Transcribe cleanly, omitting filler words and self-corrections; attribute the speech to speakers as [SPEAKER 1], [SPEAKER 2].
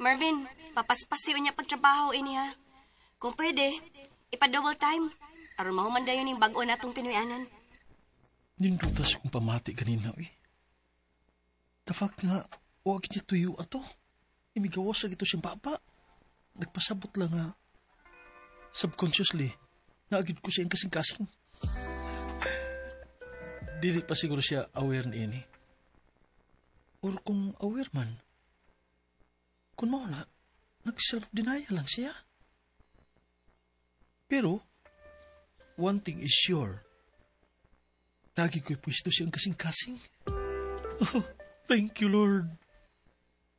[SPEAKER 1] Marvin, papaspasiw niya pagtrabaho ini ha. Kung pwede, ipa-double time. Aron mahuman dayon yung bago natong pinuyanan.
[SPEAKER 2] Nindutas kong pamati ganina, eh. The fact nga, huwag niya tuyo ato. Imigawas lang ito siyang papa. Nagpasabot lang nga. Subconsciously, naagid ko siya yung kasing-kasing. Dili pa siguro siya aware na ini. Or kung aware man, kung mauna, nag-self-denial lang siya. Pero, one thing is sure, lagi ko'y pwesto siyang kasing-kasing. Oh, thank you, Lord.